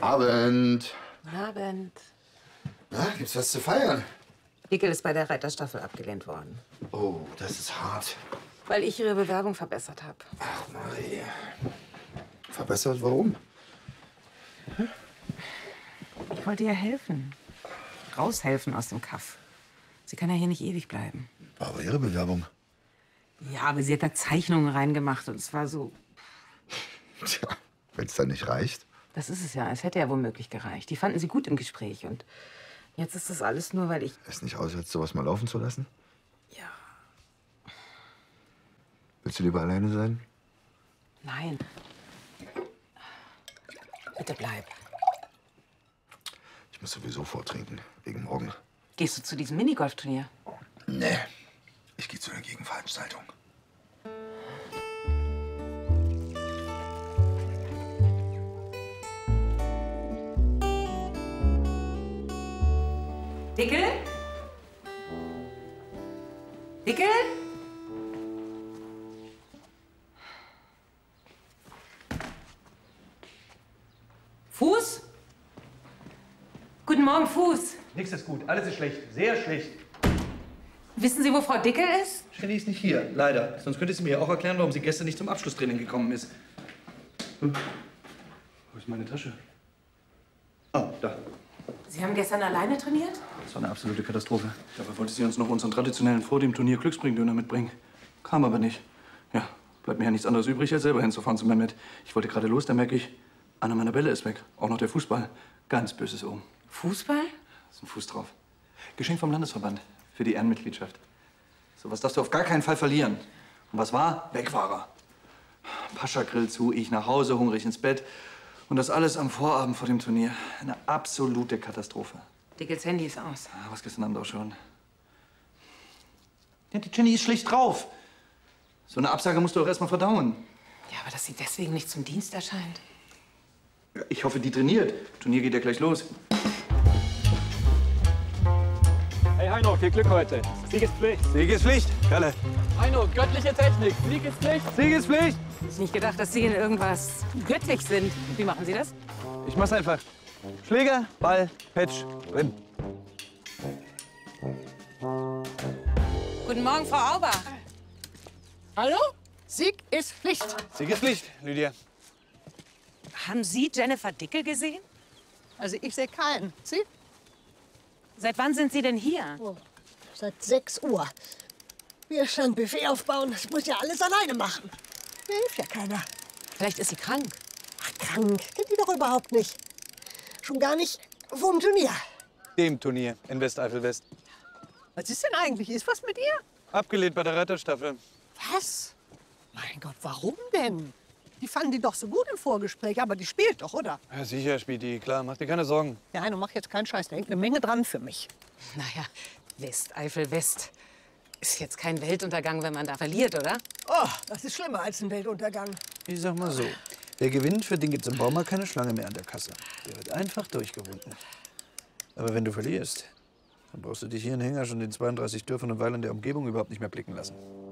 Abend. Abend. Na, gibt's was zu feiern? Dickel ist bei der Reiterstaffel abgelehnt worden. Oh, das ist hart. Weil ich ihre Bewerbung verbessert habe. Ach, Marie. Verbessert, warum? Ich wollte ihr helfen. Raushelfen aus dem Kaff. Sie kann ja hier nicht ewig bleiben. Aber Ihre Bewerbung? Ja, aber sie hat da Zeichnungen reingemacht und es war so... Tja, wenn es dann nicht reicht. Das ist es ja. Es hätte ja womöglich gereicht. Die fanden sie gut im Gespräch und jetzt ist das alles nur, weil ich... Ist nicht aus, jetzt sowas mal laufen zu lassen? Ja. Willst du lieber alleine sein? Nein. Bitte bleib. Ich muss sowieso vortrinken, wegen morgen. Gehst du zu diesem Minigolfturnier? Nee, ich gehe zu einer Gegenveranstaltung. Dickel? Dickel? Fuß? Guten Morgen, Fuß. Nichts ist gut, alles ist schlecht, sehr schlecht. Wissen Sie, wo Frau Dickel ist? Shelly ist nicht hier, leider. Sonst könnte sie mir ja auch erklären, warum sie gestern nicht zum Abschlusstraining gekommen ist. Wo ist meine Tasche? Ah, da. Sie haben gestern alleine trainiert? Das war eine absolute Katastrophe. Dabei wollte sie uns noch unseren traditionellen vor dem Turnier Glücksbringdöner mitbringen. Kam aber nicht. Ja, bleibt mir ja nichts anderes übrig, als selber hinzufahren zu Mehmet. Ich wollte gerade los, da merke ich, einer meiner Bälle ist weg. Auch noch der Fußball. Ganz böses Omen. Fußball? Da ist ein Fuß drauf. Geschenk vom Landesverband für die Ehrenmitgliedschaft. Sowas darfst du auf gar keinen Fall verlieren. Und was war? Weg war er. Pascha-Grill zu, ich nach Hause, hungrig ins Bett. Und das alles am Vorabend vor dem Turnier. Eine absolute Katastrophe. Dickels Handy ist aus. Ah, was gestern Abend auch schon. Ja, die Jenny ist schlecht drauf. So eine Absage musst du auch erst mal verdauen. Ja, aber dass sie deswegen nicht zum Dienst erscheint. Ja, ich hoffe, die trainiert. Turnier geht ja gleich los. Hey Heino, viel Glück heute. Sieg ist Pflicht. Sieg ist Pflicht, Kalle. Heino, göttliche Technik. Sieg ist Pflicht. Sieg ist Pflicht. Ich hätte nicht gedacht, dass Sie in irgendwas göttlich sind. Wie machen Sie das? Ich mach's einfach. Schläger, Ball, Patch, drin. Guten Morgen, Frau Aubach. Hallo? Sieg ist Pflicht. Sieg ist Pflicht, Lydia. Haben Sie Jennifer Dickel gesehen? Also ich sehe keinen. Sie? Seit wann sind Sie denn hier? Oh, seit 6 Uhr. Wir schon Buffet aufbauen. Das muss ja alles alleine machen. Mir hilft ja keiner. Vielleicht ist sie krank. Ach, krank. Kennt die doch überhaupt nicht. Schon gar nicht vom Turnier. Dem Turnier in Westeifel-West. Was ist denn eigentlich? Ist was mit ihr? Abgelehnt bei der Reiterstaffel. Was? Mein Gott, warum denn? Die fanden die doch so gut im Vorgespräch, aber die spielt doch, oder? Ja, sicher spielt die, klar. Mach dir keine Sorgen. Ja, du mach jetzt keinen Scheiß. Da hängt eine Menge dran für mich. Naja, Westeifel-West ist jetzt kein Weltuntergang, wenn man da verliert, oder? Oh, das ist schlimmer als ein Weltuntergang. Ich sag mal so, wer gewinnt, für den gibt's im Baumarkt keine Schlange mehr an der Kasse. Der wird einfach durchgewunken. Aber wenn du verlierst, dann brauchst du dich hier in Hengersch und den 32 Dörfern und Weilern der Umgebung überhaupt nicht mehr blicken lassen.